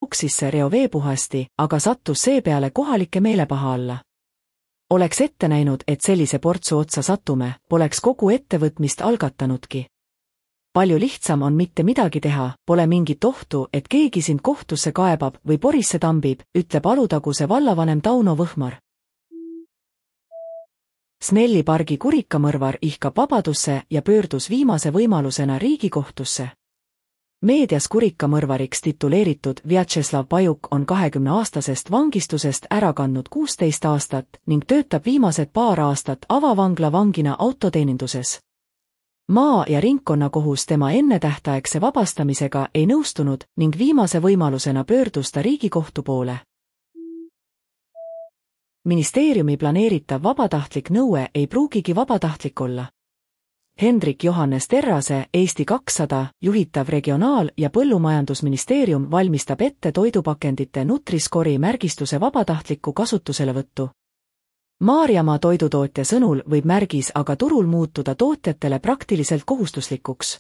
jooksisse reoveepuhasti, aga sattus seepeale kohalike meelepaha alla. Oleks ette näinud, et sellise portsu otsa satume, poleks kogu ettevõtmist algatanudki. Palju lihtsam on mitte midagi teha, pole mingit ohtu, et keegi sind kohtusse kaebab või porisse tambib, ütleb Alutaguse vallavanem Tauno Võhmar. Smelli pargi kurikamõrvar ihkab vabadusse ja pöördus viimase võimalusena Riigikohtusse. Meedias kurikamõrvariks tituleeritud Vjatšeslav Pajuk on 20-aastasest vangistusest ära kandnud 16 aastat ning töötab viimased paar aastat avavangla vangina autoteeninduses. Maa- ja ringkonnakohus tema ennetähtaegse vabastamisega ei nõustunud ning viimase võimalusena pöördus ta Riigikohtu poole. Ministeeriumi planeeritav vabatahtlik nõue ei pruugigi vabatahtlik olla. Hendrik Johannes Terrase, Eesti 200, juhitav Regionaal- ja Põllumajandusministeerium valmistab ette toidupakendite Nutri-Score'i märgistuse vabatahtlikku kasutuselevõttu. Maarjamaa toidutootja sõnul võib märgis aga turul muutuda tootjatele praktiliselt kohustuslikuks.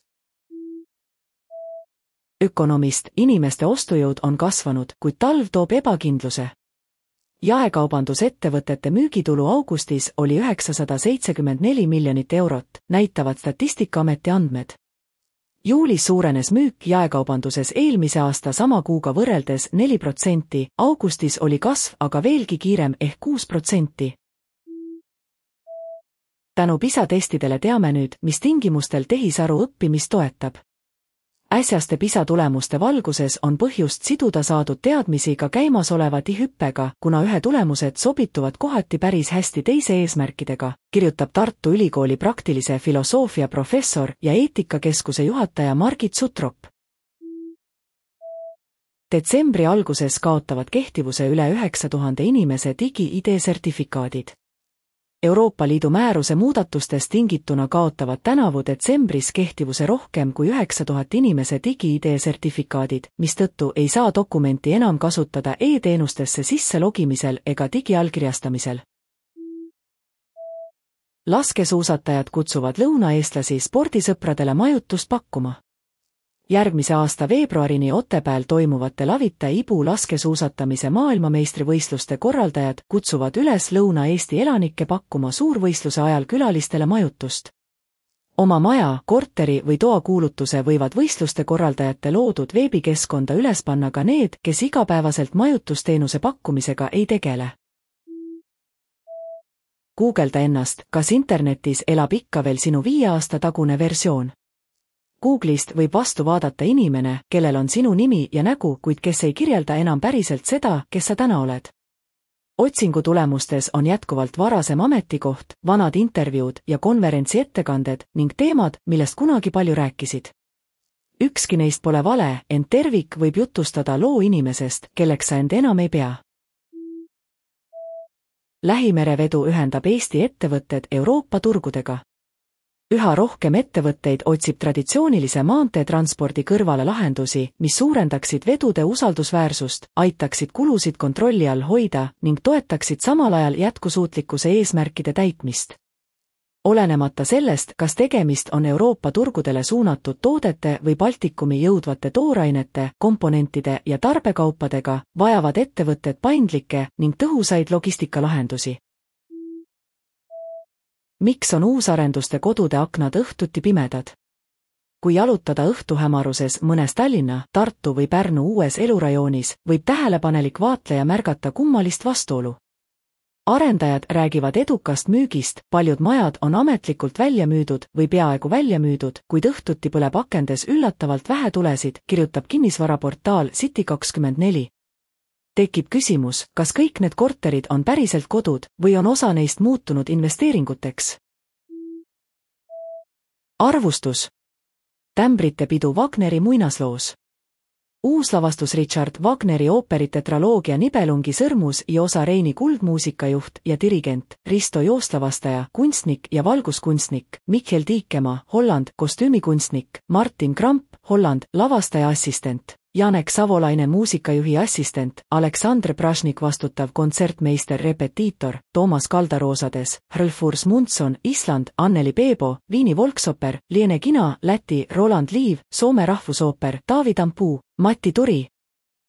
Ökonomist, inimeste ostujõud on kasvanud, kuid talv toob ebakindluse. Jaekaubandusettevõtete müügitulu augustis oli 974 miljonit eurot, näitavad Statistikaameti andmed. Juulis suurenes müük jaekaubanduses eelmise aasta sama kuuga võrreldes 4%, augustis oli kasv aga veelgi kiirem ehk 6%. Tänu PISA-testidele teame nüüd, mis tingimustel tehisaru õppimist toetab. Äsjaste PISA-tulemuste valguses on põhjust siduda saadud teadmisi ka käimasoleva TI-hüppega, kuna ühe tulemused sobituvad kohati päris hästi teise eesmärkidega, kirjutab Tartu Ülikooli praktilise filosoofia professor ja eetikakeskuse juhataja Margit Sutrop. Detsembri alguses kaotavad kehtivuse üle 9000 inimese digi-ID-sertifikaadid. Euroopa Liidu määruse muudatustest tingituna kaotavad tänavu detsembris kehtivuse rohkem kui 9000 inimese digi-ID-sertifikaadid, mistõttu ei saa dokumenti enam kasutada e-teenustesse sisse logimisel ega digiallkirjastamisel. Laskesuusatajad kutsuvad lõunaeestlasi spordisõpradele majutust pakkuma. Järgmise aasta veebruarini Otepääl toimuvate Lavita Ibu laskesuusatamise maailmameistrivõistluste korraldajad kutsuvad üles Lõuna-Eesti elanikke pakkuma suurvõistluse ajal külalistele majutust. Oma maja, korteri või toa kuulutuse võivad võistluste korraldajate loodud veebikeskkonda üles panna ka need, kes igapäevaselt majutusteenuse pakkumisega ei tegele. Guugelda ennast, kas internetis elab ikka veel sinu 5 aasta tagune versioon. Google'ist võib vastu vaadata inimene, kellel on sinu nimi ja nägu, kuid kes ei kirjelda enam päriselt seda, kes sa täna oled. Otsingu tulemustes on jätkuvalt varasem ametikoht, vanad intervjuud ja konverentsi ettekanded ning teemad, millest kunagi palju rääkisid. Ükski neist pole vale, ent tervik võib jutustada loo inimesest, kelleks sa end enam ei pea. Lähimerevedu ühendab Eesti ettevõtted Euroopa turgudega. Üha rohkem ettevõtteid otsib traditsioonilise maanteetranspordi kõrvale lahendusi, mis suurendaksid vedude usaldusväärsust, aitaksid kulusid kontrolli all hoida ning toetaksid samal ajal jätkusuutlikkuse eesmärkide täitmist. Olenemata sellest, kas tegemist on Euroopa turgudele suunatud toodete või Baltikumi jõudvate toorainete, komponentide ja tarbekaupadega, vajavad ettevõtted paindlikke ning tõhusaid logistikalahendusi. Miks on uusarenduste kodude aknad õhtuti pimedad? Kui jalutada õhtuhämaruses mõnes Tallinna, Tartu või Pärnu uues elurajoonis, võib tähelepanelik vaatleja märgata kummalist vastuolu. Arendajad räägivad edukast müügist, paljud majad on ametlikult välja müüdud või peaaegu välja müüdud, kuid õhtuti põleb akendes üllatavalt vähe tulesid, kirjutab kinnisvaraportaal City24. Tekib küsimus, kas kõik need korterid on päriselt kodud või on osa neist muutunud investeeringuteks? Arvustus. Tämbrite pidu Wagneri muinasloos. Uuslavastus Richard Wagneri ooperitetraloogia Nibelungi sõrmus ja osa Reini kuldmuusikajuht ja dirigent, Risto Joostlavastaja, kunstnik ja valguskunstnik, Michel Tiikemaa, Holland, kostüümikunstnik, Martin Kramp, Holland, lavastaja assistent, Janek Savolainen muusikajuhi assistent, Aleksandr Prašnik vastutav kontsertmeister repetiitor, Toomas Kaldaroosades, Hrlfurs Mundsson, Island, Anneli Peebo, Viini Volksoper, Liene Kina, Läti, Roland Liiv, Soome rahvusooper, Taavi Tampuu, Matti Turi,